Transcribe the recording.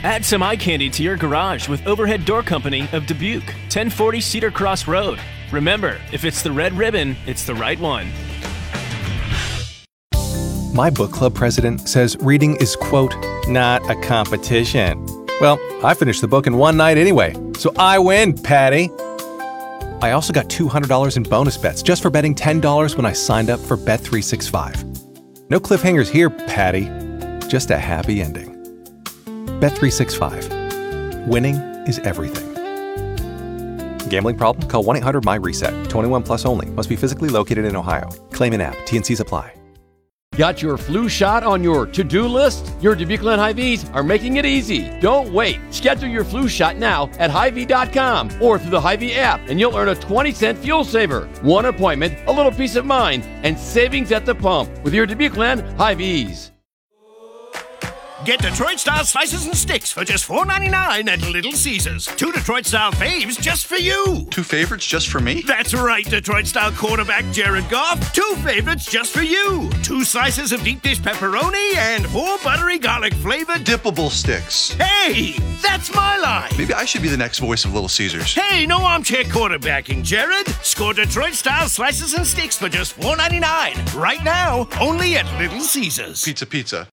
Add some eye candy to your garage with Overhead Door Company of Dubuque, 1040 Cedar Cross Road. Remember, if it's the red ribbon, it's the right one. My book club president says reading is, quote, not a competition. Well, I finished the book in one night anyway, so I win, Patty. I also got $200 in bonus bets just for betting $10 when I signed up for Bet365. No cliffhangers here, Patty. Just a happy ending. Bet365. Winning is everything. Gambling problem? Call 1-800-MY-RESET. 21 plus only. Must be physically located in Ohio. Claim in app. T&Cs apply. Got your flu shot on your to-do list? Your Dubuque-Land Hy-Vees are making it easy. Don't wait. Schedule your flu shot now at Hy-Vee.com or through the Hy-Vee app, and you'll earn a 20-cent fuel saver. One appointment, a little peace of mind, and savings at the pump with your Dubuque-Land Hy-Vees. Get Detroit-style slices and sticks for just $4.99 at Little Caesars. 2 Detroit-style faves just for you. 2 favorites just for me? That's right, Detroit-style quarterback Jared Goff. 2 favorites just for you. 2 slices of deep dish pepperoni and 4 buttery garlic-flavored dippable sticks. Hey, that's my line. Maybe I should be the next voice of Little Caesars. Hey, no armchair quarterbacking, Jared. Score Detroit-style slices and sticks for just $4.99. Right now, only at Little Caesars. Pizza.